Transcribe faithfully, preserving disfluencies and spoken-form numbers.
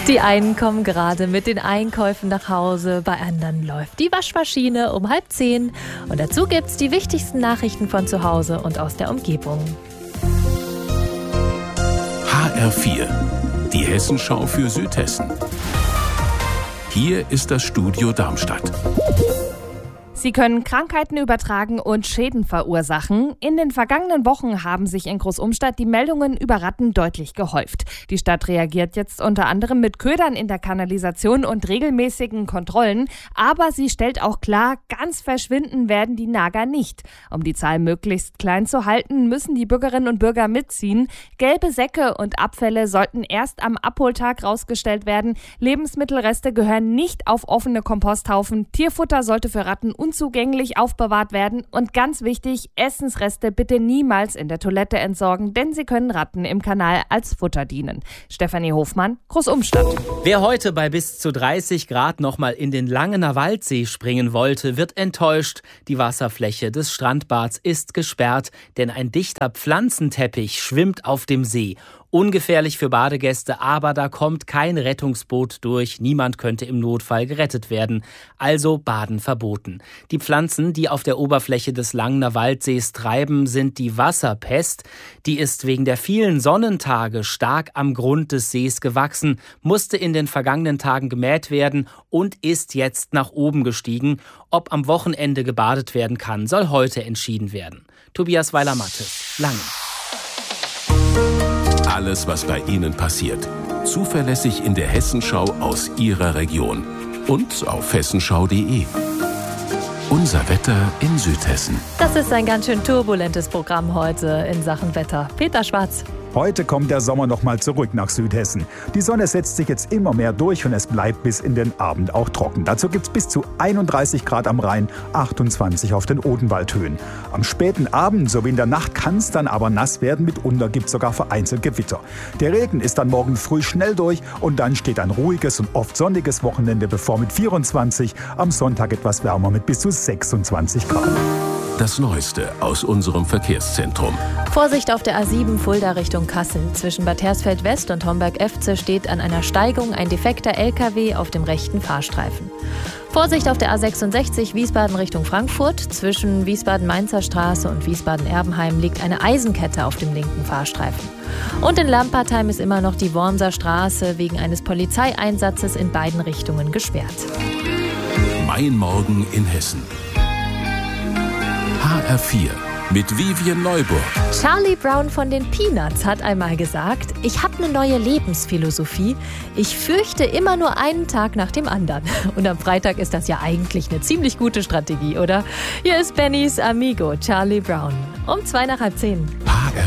Die einen kommen gerade mit den Einkäufen nach Hause, bei anderen läuft die Waschmaschine um halb zehn. Und dazu gibt's die wichtigsten Nachrichten von zu Hause und aus der Umgebung. H R vier, die Hessenschau für Südhessen. Hier ist das Studio Darmstadt. Sie können Krankheiten übertragen und Schäden verursachen. In den vergangenen Wochen haben sich in Großumstadt die Meldungen über Ratten deutlich gehäuft. Die Stadt reagiert jetzt unter anderem mit Ködern in der Kanalisation und regelmäßigen Kontrollen. Aber sie stellt auch klar, ganz verschwinden werden die Nager nicht. Um die Zahl möglichst klein zu halten, müssen die Bürgerinnen und Bürger mitziehen. Gelbe Säcke und Abfälle sollten erst am Abholtag rausgestellt werden. Lebensmittelreste gehören nicht auf offene Komposthaufen. Tierfutter sollte für Ratten unzugänglich aufbewahrt werden und ganz wichtig, Essensreste bitte niemals in der Toilette entsorgen, denn sie können Ratten im Kanal als Futter dienen. Stefanie Hofmann, Großumstadt. Wer heute bei bis zu dreißig Grad nochmal in den Langener Waldsee springen wollte, wird enttäuscht. Die Wasserfläche des Strandbads ist gesperrt, denn ein dichter Pflanzenteppich schwimmt auf dem See. Ungefährlich für Badegäste, aber da kommt kein Rettungsboot durch. Niemand könnte im Notfall gerettet werden. Also Baden verboten. Die Pflanzen, die auf der Oberfläche des Langener Waldsees treiben, sind die Wasserpest. Die ist wegen der vielen Sonnentage stark am Grund des Sees gewachsen, musste in den vergangenen Tagen gemäht werden und ist jetzt nach oben gestiegen. Ob am Wochenende gebadet werden kann, soll heute entschieden werden. Tobias Weiler-Mattes, Langen. Alles, was bei Ihnen passiert. Zuverlässig in der Hessenschau aus Ihrer Region. Und auf hessenschau punkt de. Unser Wetter in Südhessen. Das ist ein ganz schön turbulentes Programm heute in Sachen Wetter. Peter Schwarz. Heute kommt der Sommer nochmal zurück nach Südhessen. Die Sonne setzt sich jetzt immer mehr durch und es bleibt bis in den Abend auch trocken. Dazu gibt es bis zu einunddreißig Grad am Rhein, achtundzwanzig auf den Odenwaldhöhen. Am späten Abend sowie in der Nacht kann es dann aber nass werden, mitunter gibt es sogar vereinzelt Gewitter. Der Regen ist dann morgen früh schnell durch und dann steht ein ruhiges und oft sonniges Wochenende bevor mit vierundzwanzig, am Sonntag etwas wärmer mit bis zu sechsundzwanzig Grad. Das Neueste aus unserem Verkehrszentrum. Vorsicht auf der A sieben Fulda Richtung Kassel. Zwischen Bad Hersfeld West und Homberg-Efze steht an einer Steigung ein defekter L K W auf dem rechten Fahrstreifen. Vorsicht auf der A sechsundsechzig Wiesbaden Richtung Frankfurt. Zwischen Wiesbaden-Mainzer Straße und Wiesbaden-Erbenheim liegt eine Eisenkette auf dem linken Fahrstreifen. Und in Lampertheim ist immer noch die Wormser Straße wegen eines Polizeieinsatzes in beiden Richtungen gesperrt. Mein Morgen in Hessen. H R vier mit Vivian Neuburg. Charlie Brown von den Peanuts hat einmal gesagt, ich habe eine neue Lebensphilosophie. Ich fürchte immer nur einen Tag nach dem anderen. Und am Freitag ist das ja eigentlich eine ziemlich gute Strategie, oder? Hier ist Bennys Amigo, Charlie Brown. Um zwei nach halb zehn.